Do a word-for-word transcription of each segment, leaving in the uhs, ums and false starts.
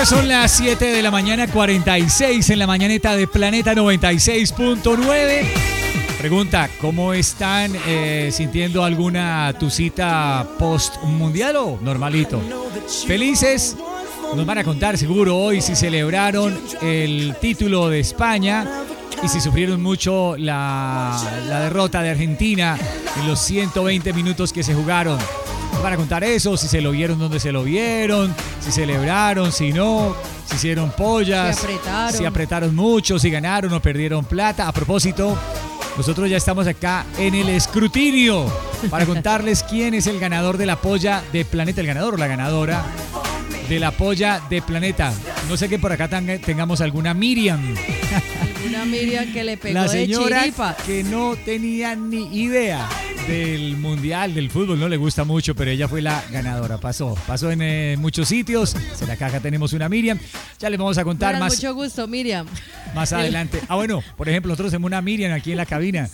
Ya son las siete de la mañana, cuarenta y seis en la mañaneta de Planeta noventa y seis punto nueve. Pregunta, ¿cómo están eh, sintiendo alguna tucita post-mundial o normalito? ¿Felices? Nos van a contar seguro hoy si celebraron el título de España y si sufrieron mucho la, la derrota de Argentina en los ciento veinte minutos que se jugaron. Nos van a contar eso, si se lo vieron, dónde se lo vieron, si celebraron, si no, si hicieron pollas, si apretaron. si apretaron mucho, si ganaron o perdieron plata. A propósito, nosotros ya estamos acá en el escrutinio para contarles quién es el ganador de la polla de Planeta, el ganador o la ganadora de la polla de Planeta. No sé que por acá tan, tengamos alguna Miriam. Una Miriam que le pegó La de señora chiripa. que no tenía ni idea del mundial, del fútbol, no le gusta mucho, pero ella fue la ganadora. Pasó, pasó en eh, muchos sitios. Será que acá tenemos una Miriam. Ya les vamos a contar Bueno, más. Mucho gusto, Miriam. Más adelante. Ah, bueno, por ejemplo, nosotros tenemos una Miriam aquí en la cabina.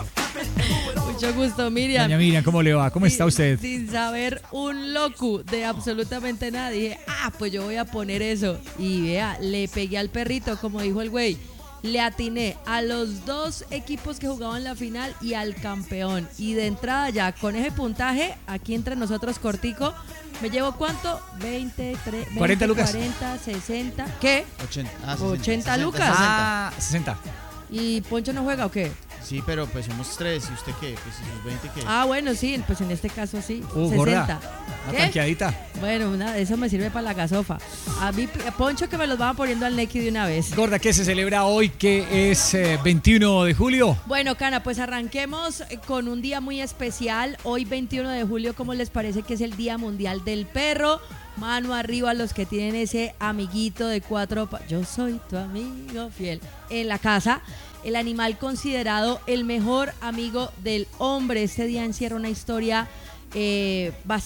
Mucho gusto, Miriam. Doña Miriam, ¿cómo le va? ¿Cómo está usted? Sin saber un loco de absolutamente nada. Dije, ah, pues yo voy a poner eso. Y vea, le pegué al perrito, como dijo el güey. Le atiné a los dos equipos que jugaban la final y al campeón. Y de entrada ya, con ese puntaje, aquí entre nosotros cortico, ¿me llevo cuánto? veinte, tre- veinte, cuarenta lucas. cuarenta, sesenta. ¿Qué? ochenta, ah, ochenta sesenta, lucas. sesenta. Ah, sesenta. ¿Y Poncho no juega o qué? Sí, pero pues somos tres. ¿Y usted qué? Pues si sos veinte, ¿qué? Ah, bueno, sí, pues en este caso sí. Uh, sesenta. gorda. Una ¿Qué? tanqueadita. Bueno, una, eso me sirve para la gasofa. A mí, Poncho, que me los van poniendo al Neki de una vez. Gorda, ¿qué se celebra hoy, que es eh, veintiuno de julio? Bueno, Cana, pues arranquemos con un día muy especial. Hoy, veintiuno de julio, ¿cómo les parece que es el Día Mundial del Perro? Mano arriba a los que tienen ese amiguito de cuatro pa- yo soy tu amigo fiel en la casa. El animal considerado el mejor amigo del hombre. Este día encierra una historia eh, bastante